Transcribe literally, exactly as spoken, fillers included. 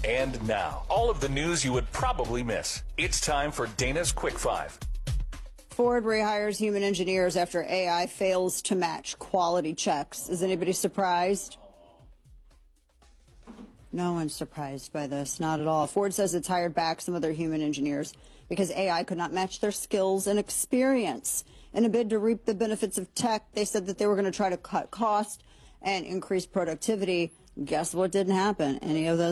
And now, all of the news you would probably miss. It's time for Dana's Quick Five. Ford rehires human engineers after A I fails to match quality checks. Is anybody surprised? No one's surprised by this, not at all. Ford says it's hired back some of their human engineers because A I could not match their skills and experience. In a bid to reap the benefits of tech, they said that they were going to try to cut costs and increase productivity. Guess what didn't happen? Any of those